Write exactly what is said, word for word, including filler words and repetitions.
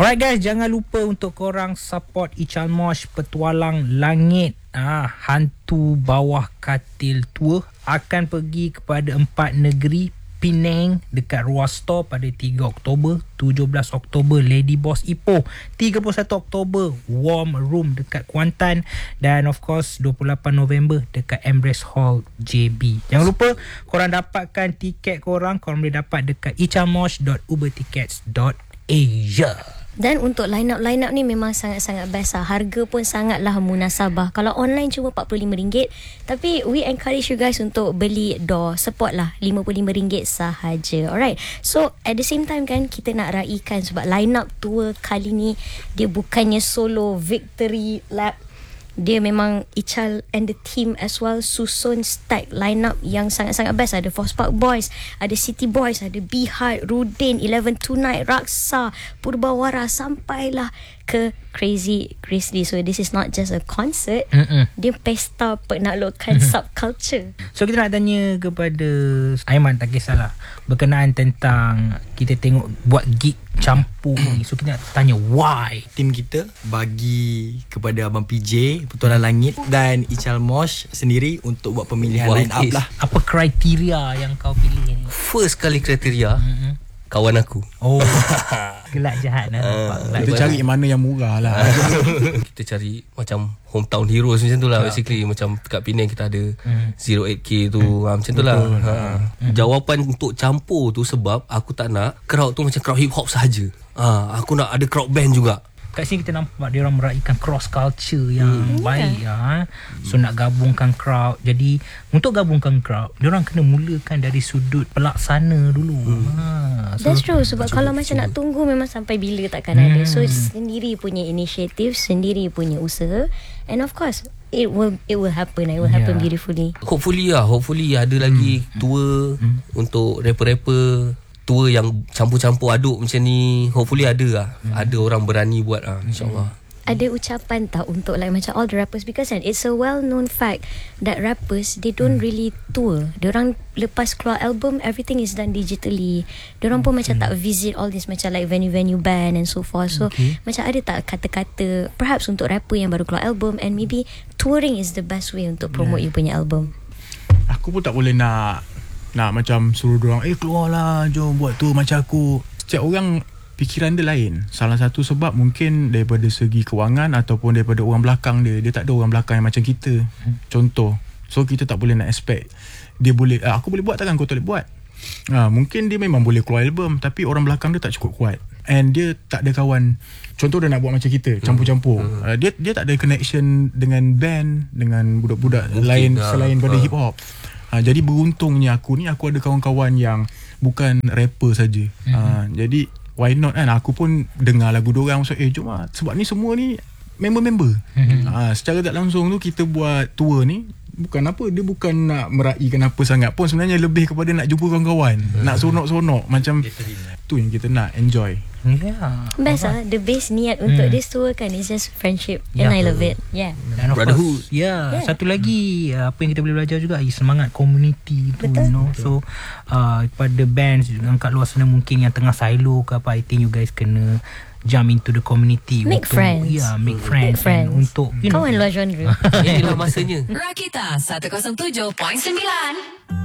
Alright guys, jangan lupa untuk korang support Ical Mosh Petualang Langit. Ah, hantu bawah katil tua akan pergi kepada empat negeri. Penang dekat Ruas Store pada tiga Oktober, tujuh belas Oktober Lady Boss Ipoh, tiga puluh satu Oktober Warm Room dekat Kuantan, dan of course dua puluh lapan November dekat Embrace Hall J B. Jangan lupa korang dapatkan tiket korang, korang boleh dapat dekat icalmosh dot ubertickets dot asia. Dan untuk line-up-line up ni memang sangat-sangat best lah. Harga pun sangatlah munasabah. Kalau online cuma empat puluh lima ringgit, tapi we encourage you guys untuk beli door. Support lah, lima puluh lima ringgit sahaja. Alright, so at the same time kan, kita nak raikan sebab line-up tour kali ni dia bukannya solo victory lap. Dia memang Ical and the team as well susun stack line up yang sangat-sangat best. Ada Force Park Boys, ada City Boys, ada Beehive, Rudin, Eleven Tonight, Raksa, Purbawara, sampailah ke Crazy Grizzly. So this is not just a concert. Mm-mm. Dia pesta penaklukan subculture. So kita nak tanya kepada Aiman, tak kisahlah, berkenaan tentang kita tengok buat gig campur ni. So kita nak tanya why tim kita bagi kepada Abang P J Petualang Langit dan Ical Mosh sendiri untuk buat pemilihan line up lah. Apa kriteria yang kau pilih ni? First kali kriteria mm-hmm. kawan aku. Oh, gelak jahat lah. Uh, kita cari mana yang murah lah. Kita cari macam hometown heroes macam tu lah. Basically macam kat Penang kita ada mm. zero eight K tu, mm. ha, macam tu lah. Ha. Mm. Jawapan untuk campur tu sebab aku tak nak crowd tu macam crowd hip hop sahaja. Ha, aku nak ada crowd band juga. Kat sini kita nampak dia orang meraihkan cross culture yang hmm. baik ya. So nak gabungkan crowd. Jadi untuk gabungkan crowd, dia orang kena mulakan dari sudut pelaksana dulu. Hmm. Ha. So, that's true. Sebab kalau macam nak tunggu memang sampai bila takkan hmm. ada. So sendiri punya inisiatif, sendiri punya usaha, and of course it will it will happen. It will happen yeah. beautifully. Hopefully lah, hopefully ada lagi hmm. tour hmm. untuk rapper-rapper, tour yang campur-campur aduk macam ni. Hopefully ada lah. hmm. Ada orang berani buat lah, insyaAllah. Ada ucapan tak untuk like macam all the rappers, because kan it's a well known fact that rappers they don't hmm. really tour. Diorang lepas keluar album, everything is done digitally. Diorang pun okay. macam tak visit all this macam like venue-venue band and so forth. So okay. macam ada tak kata-kata perhaps untuk rapper yang baru keluar album, and maybe touring is the best way untuk promote yeah. you punya album. Aku pun tak boleh nak Nak macam suruh diorang, eh keluar lah, jom buat tour macam aku. Setiap orang fikiran dia lain. Salah satu sebab mungkin daripada segi kewangan ataupun daripada orang belakang dia. Dia tak ada orang belakang yang macam kita. hmm. Contoh. So kita tak boleh nak expect dia boleh, ah, aku boleh buat takkan kau tak boleh buat. ah, Mungkin dia memang boleh keluar album, tapi orang belakang dia tak cukup kuat. And dia tak ada kawan. Contoh dia nak buat macam kita, campur-campur. hmm. uh, Dia dia tak ada connection dengan band, dengan budak-budak mungkin lain dah. Selain pada uh. hip hop. Ha, jadi beruntungnya aku ni, aku ada kawan-kawan yang bukan rapper saja. Mm-hmm. Ha, jadi why not kan, aku pun dengar lagu diorang, so, eh jom lah, sebab ni semua ni member-member. Mm-hmm. Ha, secara tak langsung tu kita buat tour ni bukan apa, dia bukan nak meraihkan apa sangat pun, sebenarnya lebih kepada nak jumpa kawan-kawan, mm-hmm. nak sonok-sonok macam tu yang kita nak enjoy. Yeah. Best lah. The base niat untuk hmm. this tour kan is just friendship, yeah. and I love it. Yeah. Brotherhood. Yeah. yeah. Satu lagi uh, apa yang kita boleh belajar juga is semangat community tu. Betul. You know? So uh, pada bands yang kat luar sana mungkin yang tengah silo ke apa, I think you guys kena jump into the community. Make untuk, friends. Yeah, make friends. Make friends. Untuk kawan luar genre. Inilah masanya. Rakita seratus tujuh perpuluhan sembilan